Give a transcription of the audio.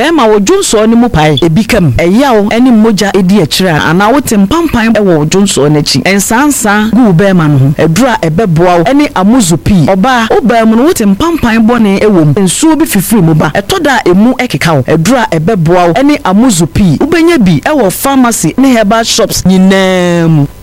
be ma wo dwonso ne mu pae ebi kam eyawo ene moja edi akira ana wote mpampan wo dwonso ne chi ensansa gu be ma no edura ebeboa wo ene amuzupi oba oba mu no wote mpampan bone ewom ensuo bi fifiri mu ba etoda emu ekeka wo edura ebeboa wo ene amuzupi ubenya bi ewo pharmacy ne herbal shops nyinam